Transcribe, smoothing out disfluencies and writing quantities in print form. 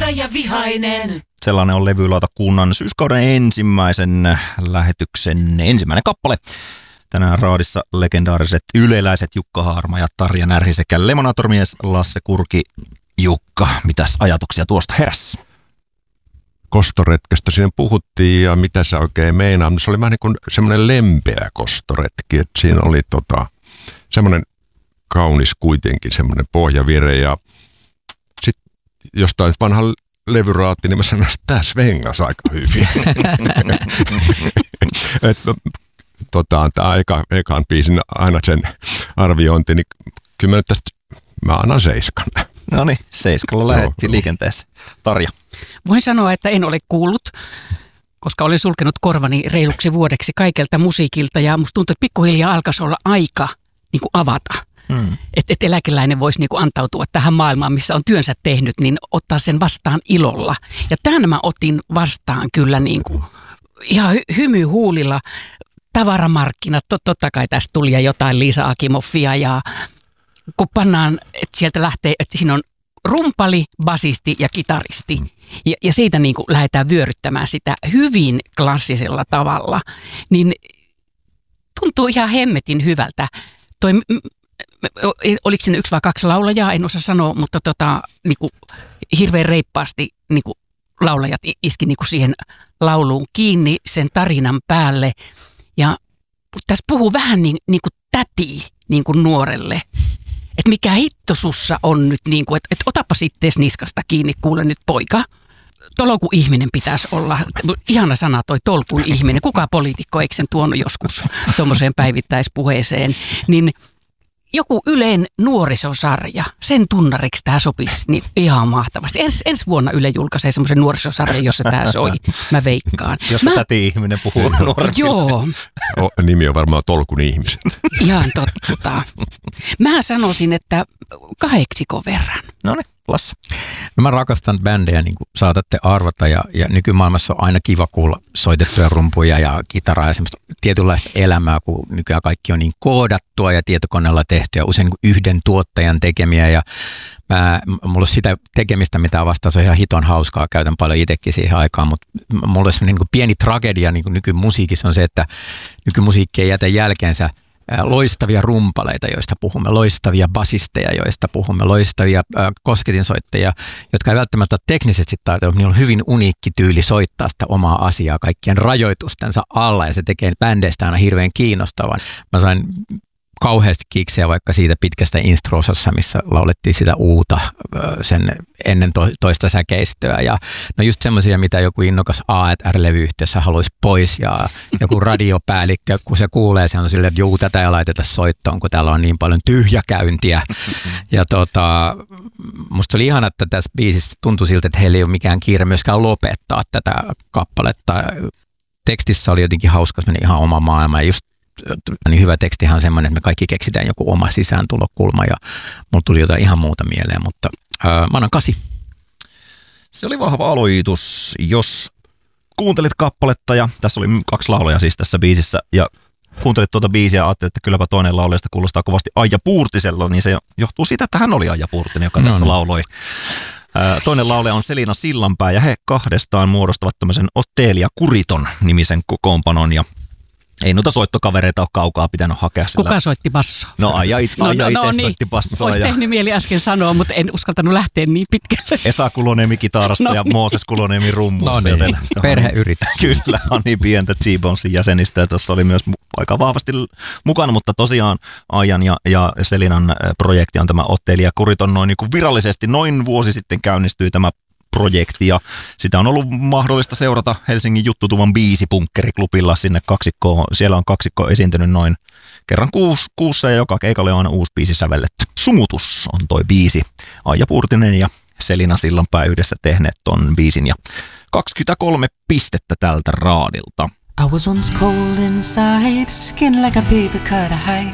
Pyörä ja vihainen. Sellainen on levylautakunnan syyskauden ensimmäisen lähetyksen ensimmäinen kappale. Tänään raadissa legendaariset yleläiset Jukka Haarma ja Tarja Närhi sekä Lemonatormies Lasse Kurki. Jukka, mitäs ajatuksia tuosta heräsi? Kostoretkestä siinä puhuttiin ja mitä se oikein meinaa. Se oli vähän niin kuin semmoinen lempeä kostoretki, että siinä oli semmoinen kaunis kuitenkin semmoinen pohjavire ja sitten jostain vanha levyraatti, niin mä sanoin, että tämä svengas aika hyvin. Tämä ekan biisin aina sen arviointi, niin kyllä mä annan 7. No niin, 7 lähdettiin liikenteessä. Tarja. Voin sanoa, että en ole kuullut, koska olen sulkenut korvani reiluksi vuodeksi kaikelta musiikilta ja musta tuntuu, että pikkuhiljaa alkaisi olla aika niin kuin avata. Että eläkeläinen voisi niin kuin antautua tähän maailmaan, missä on työnsä tehnyt, niin ottaa sen vastaan ilolla. Ja tämän mä otin vastaan kyllä niin kuin ihan hymyhuulilla. Tavaramarkkinat, totta kai tästä tuli ja jotain Liisa Akimoffia ja kun pannaan, että sieltä lähtee, että siinä on rumpali, basisti ja kitaristi. Ja siitä niin kuin lähdetään vyöryttämään sitä hyvin klassisella tavalla, niin tuntuu ihan hemmetin hyvältä. Oliko siinä 1 vai 2 laulajaa, en osaa sanoa, mutta niin kuin hirveän reippaasti niin kuin laulajat iski niin kuin siihen lauluun kiinni sen tarinan päälle. Ja tässä puhuu vähän niin kuin täti niin kuin nuorelle. Että mikä hitto sussa on nyt, niin kuin, että otapa sitten niskasta kiinni, kuule nyt poika. Tolkun ihminen pitäisi olla. Ihana sana toi tolkun ihminen. Kuka poliitikko eikö sen tuonut joskus tuommoiseen päivittäispuheeseen? Niin joku Ylen nuorisosarja, sen tunnariksi tämä sopisi niin ihan mahtavasti. Ensi vuonna Yle julkaisee semmoisen nuorisosarjan, jossa tämä soi. Mä veikkaan. Jossa täti-ihminen puhuu nuoremmille. Joo. Nimi on varmaan Tolkun ihmiset. Ihan totta. Mä sanoisin, että 8 verran. No niin, Lasse. No mä rakastan bändejä, niin kuin saatatte arvata, ja nykymaailmassa on aina kiva kuulla soitettuja rumpuja ja kitaraa ja semmoista tietynlaista elämää, kun nykyään kaikki on niin koodattua ja tietokoneella tehtyä, usein niin yhden tuottajan tekemiä, ja mulla on sitä tekemistä, mitä vastaan, se on ihan hiton hauskaa, käytän paljon itsekin siihen aikaan, mutta mulla on semmoinen niin pieni tragedia niin kuin nykymusiikissa on se, että nykymusiikki ei jätä jälkeensä loistavia rumpaleita, joista puhumme, loistavia basisteja, joista puhumme, loistavia kosketinsoittajia, jotka ei välttämättä ole teknisesti taitoja, mutta niillä on hyvin uniikki tyyli soittaa sitä omaa asiaa kaikkien rajoitustensa alla, ja se tekee bändeistä aina hirveän kiinnostavan. Mä sain kauheasti kiksejä vaikka siitä pitkästä instruosassa, missä laulettiin sitä uuta sen ennen toista säkeistöä. Ja no just semmoisia, mitä joku innokas A&R-levyyhtiössä haluaisi pois, ja joku radiopäällikkö, kun se kuulee, se on silleen, että juu, tätä ei laiteta soittoon, kun täällä on niin paljon tyhjäkäyntiä. Ja musta oli ihana, että tässä biisissä tuntui siltä, että heillä ei ole mikään kiire myöskään lopettaa tätä kappaletta. Tekstissä oli jotenkin hauska, semmoinen ihan oma maailma, ja just niin hyvä tekstihan on semmoinen, että me kaikki keksitään joku oma sisääntulokulma, ja mulla tuli jotain ihan muuta mieleen, mutta mä annan 8. Se oli vahva aloitus, jos kuuntelit kappaletta, ja tässä oli 2 laulajaa siis tässä biisissä, ja kuuntelit tuota biisiä ja ajattelit, että kylläpä toinen laulajasta kuulostaa kovasti Aija Puurtisella, niin se johtuu siitä, että hän oli Aija Puurtinen, joka tässä lauloi. Toinen laulaja on Selina Sillanpää, ja he kahdestaan muodostavat tämmöisen Ottelia Kuriton nimisen kokoonpanon, ja ei noita soittokavereita ole kaukaa pitänyt hakea sillä. Kuka soitti bassoa? No Aija itse soitti bassoa. Olisi tehnyt mieli äsken sanoa, mutta en uskaltanut lähteä niin pitkälle. Esa Kuloniemi kitarassa ja Mooses Kuloniemi rummussa. No niin, perheyritys. Kyllä, on niin pientä T-Bonesin jäsenistä, ja tuossa oli myös aika vahvasti mukana, mutta tosiaan Aijan ja Selinan projekti on tämä Ottelia Kuriton noin niin kuin virallisesti noin vuosi sitten käynnistyi tämä projekti, ja sitä on ollut mahdollista seurata Helsingin Juttutuvan biisipunkkeriklubilla sinne kaksikkoon. Siellä on kaksikko esiintynyt noin kerran kuussa, ja joka keikalle on aina uusi biisi sävelletty. Sumutus on toi biisi. Aija Puurtinen ja Selina Sillanpää yhdessä tehneet ton biisin, ja 23 pistettä tältä raadilta. I was once cold inside, skin like a paper cut of hide.